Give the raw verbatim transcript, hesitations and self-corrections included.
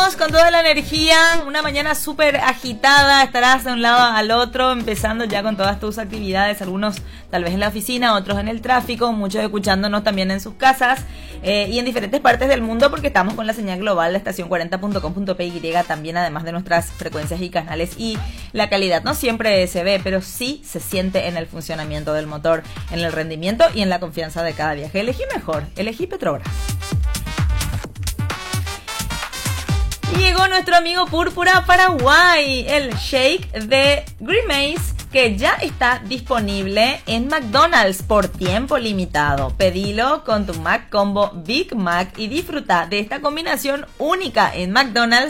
Seguimos con toda la energía, una mañana súper agitada, estarás de un lado al otro, empezando ya con todas tus actividades, algunos tal vez en la oficina, otros en el tráfico, muchos escuchándonos también en sus casas eh, y en diferentes partes del mundo porque estamos con la señal global, la estación cuarenta punto com punto p y también, además de nuestras frecuencias y canales, y la calidad no siempre se ve, pero sí se siente en el funcionamiento del motor, en el rendimiento y en la confianza de cada viaje. Elegí mejor, elegí Petrobras. Llegó nuestro amigo Púrpura Paraguay, el shake de Grimace, que ya está disponible en McDonald's por tiempo limitado. Pedilo con tu Mac Combo Big Mac y disfruta de esta combinación única en McDonald's